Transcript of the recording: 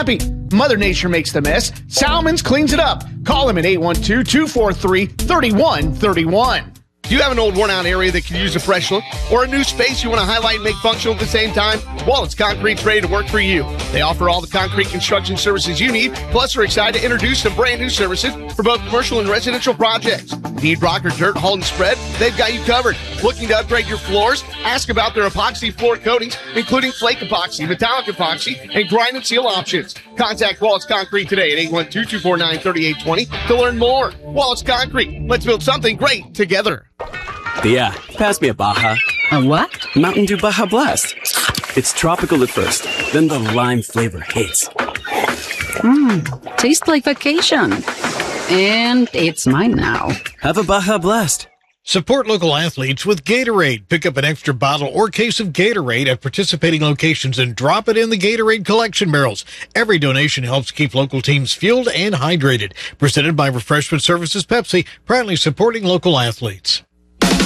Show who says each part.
Speaker 1: happy. Mother Nature makes the mess. Salmons cleans it up. Call him at 812-243-3131.
Speaker 2: Do you have an old, worn-out area that could use a fresh look? Or a new space you want to highlight and make functional at the same time? Wallace Concrete's ready to work for you. They offer all the concrete construction services you need, plus are excited to introduce some brand new services for both commercial and residential projects. Need rock or dirt hauled and spread? They've got you covered. Looking to upgrade your floors? Ask about their epoxy floor coatings, including flake epoxy, metallic epoxy, and grind and seal options. Contact Wallace Concrete today at 812-249-3820 to learn more. Wallace Concrete. Let's build something great together.
Speaker 3: Yeah, pass me a Baja.
Speaker 4: A what?
Speaker 3: Mountain Dew Baja Blast. It's tropical at first, then the lime flavor hits.
Speaker 4: Tastes like vacation. And it's mine now.
Speaker 3: Have a Baja Blast.
Speaker 5: Support local athletes with Gatorade. Pick up an extra bottle or case of Gatorade at participating locations and drop it in the Gatorade collection barrels. Every donation helps keep local teams fueled and hydrated. Presented by Refreshment Services Pepsi, proudly supporting local athletes.